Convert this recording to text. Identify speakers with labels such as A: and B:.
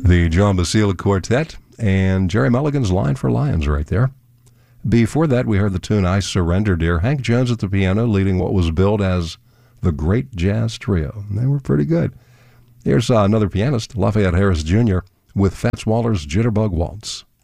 A: The John Basile Quartet and Jerry Mulligan's Line for Lions right there. Before that, we heard the tune I Surrender Dear. Hank Jones at the piano leading what was billed as the Great Jazz Trio. And they were pretty good. Here's another pianist, Lafayette Harris Jr., with Fats Waller's Jitterbug Waltz.